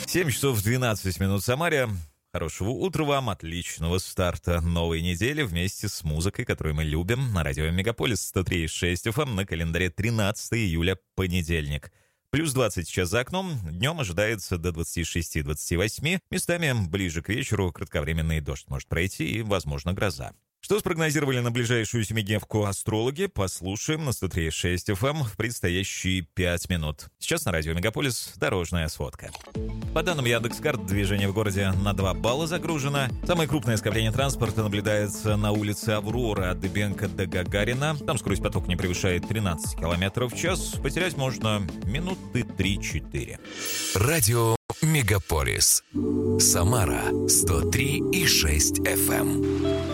7 часов 12 минут в Самаре. Хорошего утра вам, отличного старта новой недели вместе с музыкой, которую мы любим, на радио Мегаполис 103.6 FM на календаре 13 июля, понедельник. Плюс 20 сейчас за окном, днем ожидается до 26-28, местами ближе к вечеру кратковременный дождь может пройти и, возможно, гроза. Что спрогнозировали на ближайшую семидневку астрологи, послушаем на 103.6 FM в предстоящие 5 минут. Сейчас на радио Мегаполис дорожная сводка. По данным Яндекс.Карт, движение в городе на 2 балла загружено. Самое крупное скопление транспорта наблюдается на улице Авроры от Дыбенко до Гагарина. Там скорость потока не превышает 13 км в час. Потерять можно минуты 3-4. Радио Мегаполис. Самара 103.6 FM.